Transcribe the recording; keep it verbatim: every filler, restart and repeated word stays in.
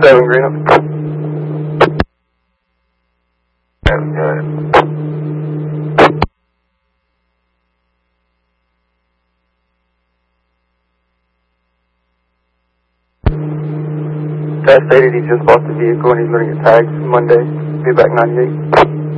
seven green up. That's good. Test stated he just bought the vehicle and he's going to get tagged Monday. Be back ninety-eight.